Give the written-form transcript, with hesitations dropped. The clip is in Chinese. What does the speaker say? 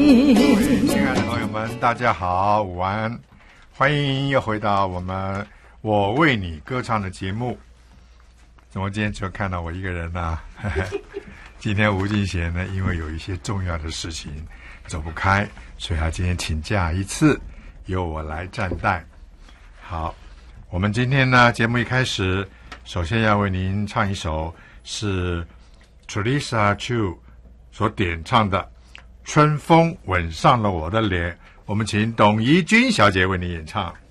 亲爱的朋友们，大家好，午安，欢迎又回到我为你歌唱的节目。我今天只有看到我一个人啊，今天吴敬贤呢，因为有一些重要的事情走不开，所以他今天请假一次，由我来暂代。好，我们今天呢，节目一开始，首先要为您唱一首是 Teresa Chu 所点唱的《春风吻上了我的脸》，我们请董怡君小姐为您演唱。